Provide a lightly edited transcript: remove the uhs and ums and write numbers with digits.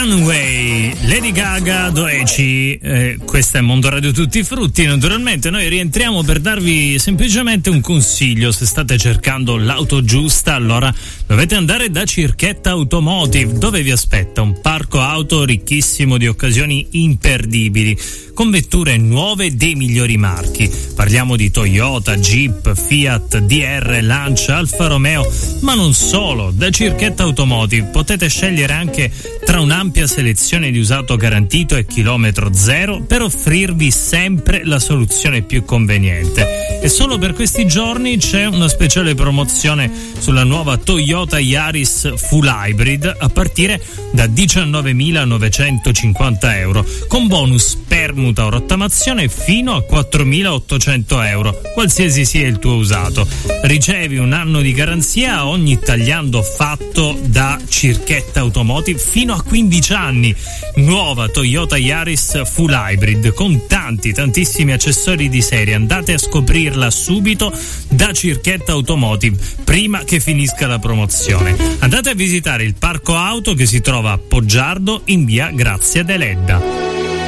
Runway, Lady Gaga, Doeci, questa è Mondo Radio Tutti Frutti. Naturalmente noi rientriamo per darvi semplicemente un consiglio. Se state cercando l'auto giusta, allora dovete andare da Circhetta Automotive, dove vi aspetta un parco auto ricchissimo di occasioni imperdibili, con vetture nuove dei migliori marchi. Parliamo di Toyota, Jeep, Fiat, DR, Lancia, Alfa Romeo, ma non solo. Da Circhetta Automotive potete scegliere anche tra un'ampia selezione di usato garantito e chilometro zero per offrirvi sempre la soluzione più conveniente. E solo per questi giorni c'è una speciale promozione sulla nuova Toyota Yaris Full Hybrid a partire da 19.950 euro, con bonus permuta o rottamazione fino a 4.800 euro, qualsiasi sia il tuo usato. Ricevi un anno di garanzia a ogni tagliando fatto da Circhetta Automotive fino a 15 anni. Nuova Toyota Yaris Full Hybrid con tantissimi accessori di serie. Andate a scoprirla subito da Circhetta Automotive prima che finisca la promozione. Andate a visitare il parco auto che si trova a Poggiardo in via Grazia Deledda.